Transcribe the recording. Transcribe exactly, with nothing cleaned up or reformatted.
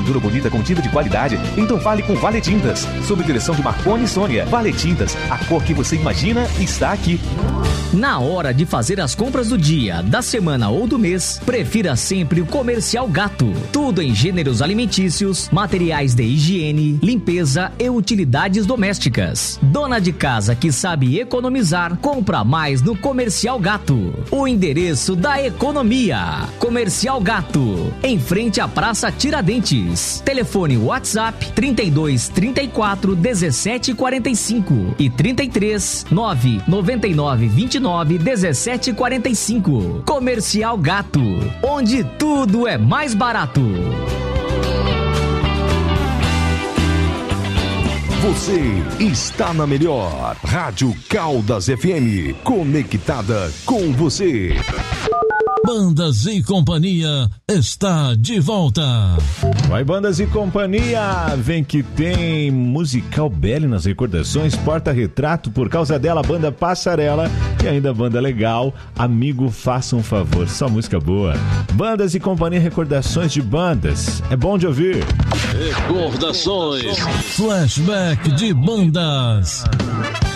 pintura bonita com tinta de qualidade? Então fale com Vale Tintas. Sob direção de Marconi e Sônia. Vale Tintas, a cor que você imagina está aqui. Na hora de fazer as compras do dia, da semana ou do mês, prefira sempre o Comercial Gato. Tudo em gêneros alimentícios, materiais de higiene, limpeza e utilidades domésticas. Dona de casa que sabe economizar, compra mais no Comercial Gato. O endereço da economia. Comercial Gato, em frente à Praça Tiradentes. Telefone WhatsApp trinta e dois, trinta e quatro, dezessete, quarenta e cinco e trinta e três, nove, noventa e nove, vinte e nove, dezessete, quarenta e cinco. Comercial Gato, onde tudo é mais barato. Você está na melhor Rádio Caldas F M, conectada com você. Bandas e Companhia está de volta. Vai, Bandas e Companhia, vem que tem musical Belly nas recordações, porta-retrato, por causa dela, banda Passarela e ainda banda legal, Amigo Faça um Favor, só música boa. Bandas e Companhia, recordações de bandas, é bom de ouvir. Recordações, flashback de bandas.